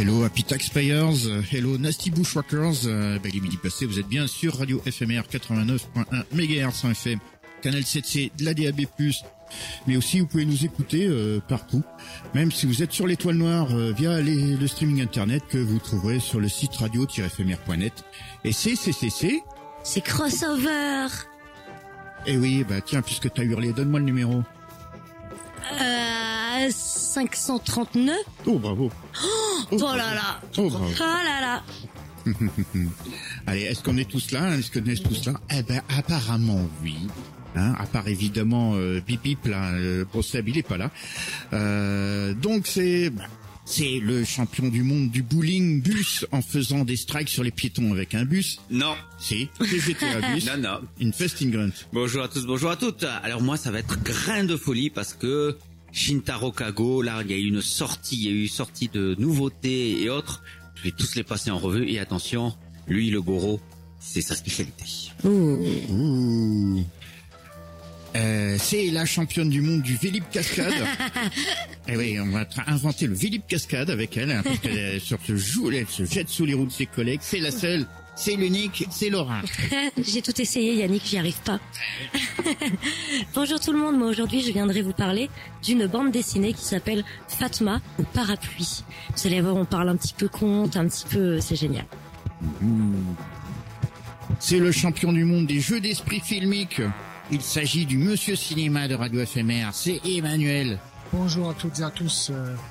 Hello Happy Taxpayers, hello Nasty Bushwhackers, il est midi passé, vous êtes bien sur Radio FMR 89.1 MHz FM, canal 7C de la DAB+, mais aussi vous pouvez nous écouter partout, même si vous êtes sur l'étoile noire via le streaming internet que vous trouverez sur le site radio-fmr.net. Et c'est crossover. Eh oui, tiens, puisque t'as hurlé, donne-moi le numéro. 539. Oh, bravo. Oh là là. Oh, bravo. Oh là là. Allez, est-ce qu'on est tous là? Est-ce qu'on est tous là? Apparemment, oui. À part évidemment Bip Bip là, Seb, il est pas là. Donc c'est le champion du monde du bowling bus en faisant des strikes sur les piétons avec un bus. Non. Si, c'est GTA bus. Non. Une festing grunt. Bonjour à tous, bonjour à toutes. Alors moi, ça va être grain de folie parce que Shintaro Kago, là, il y a eu sortie de nouveautés et autres. Je vais tous les passer en revue et attention, lui, le Goro, c'est sa spécialité. Ouh. C'est la championne du monde du Vélib Cascade. Et oui, on va inventer le Vélib Cascade avec elle, parce qu'elle elle se jette sous les roues de ses collègues. C'est la seule, c'est l'unique, c'est Laura. J'ai tout essayé, Yannick, j'y arrive pas. Bonjour tout le monde, moi aujourd'hui je viendrai vous parler d'une bande dessinée qui s'appelle Fatma au parapluie. Vous allez voir, on parle un petit peu conte, un petit peu, c'est génial. C'est le champion du monde des jeux d'esprit filmiques. Il s'agit du Monsieur Cinéma de Radio FMR, c'est Emmanuel. Bonjour à toutes et à tous.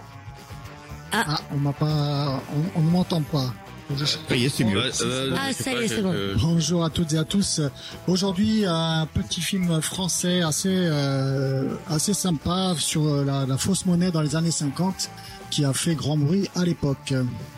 On ne m'entend pas. Ça y est, c'est mieux. Ça y est, c'est bon. Bonjour à toutes et à tous. Aujourd'hui, un petit film français assez sympa sur la fausse monnaie dans les années 50 qui a fait grand bruit à l'époque.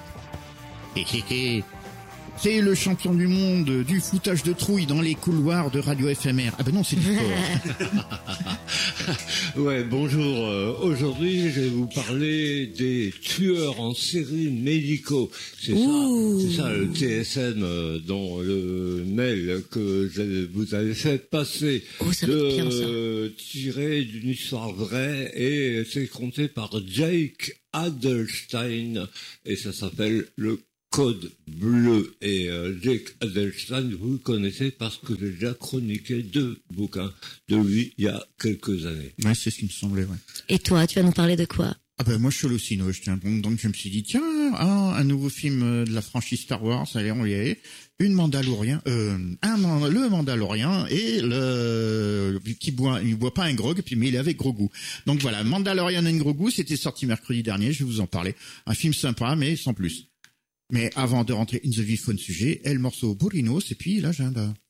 C'est le champion du monde du foutage de trouille dans les couloirs de Radio FMR. Non, c'est du sport. Ouais, bonjour. Aujourd'hui, je vais vous parler des tueurs en série médicaux. C'est ça le TSM dans le mail que vous avez fait passer. Ça va être bien, ça. Tiré d'une histoire vraie et c'est compté par Jake Adelstein et ça s'appelle le Code bleu. Et Jake Adelstein, vous le connaissez parce que j'ai déjà chroniqué 2 bouquins de lui il y a quelques années. Ouais, c'est ce qui me semblait, ouais. Et toi, tu vas nous parler de quoi? Moi je suis halluciné, donc je me suis dit tiens, un nouveau film de la franchise Star Wars, allez on y est. Le Mandalorien et il boit pas un grog, mais il est avec gros goût. Donc voilà, Mandalorian and Grogu, c'était sorti mercredi dernier, je vais vous en parler. Un film sympa mais sans plus. Mais avant de rentrer in the vif sujet, le morceau Burinos et puis l'agenda.